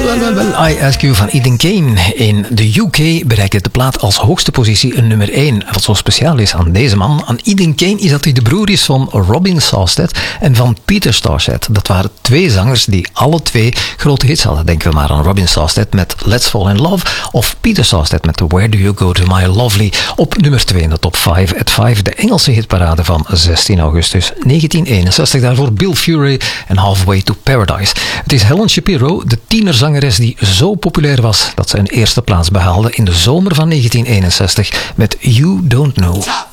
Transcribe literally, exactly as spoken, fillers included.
Well, well, well, I Ask You van Eden Kane. In de U K bereikte de plaat als hoogste positie een nummer één. Wat zo speciaal is aan deze man, aan Eden Kane, is dat hij de broer is van Robin Sawstead en van Peter Sawstead. Dat waren twee zangers die alle twee grote hits hadden. Denken we maar aan Robin Sawstead met Let's Fall in Love of Peter Sawstead met Where Do You Go To My Lovely op nummer twee in de top vijf at vijf, de Engelse hitparade van zestien augustus negentien eenenzestig. Daarvoor Bill Fury en Halfway to Paradise. Het is Helen Shapiro, de tienerzangeres die zo populair was dat ze een eerste plaats behaalde in de zomer van negentien eenenzestig met You Don't Know.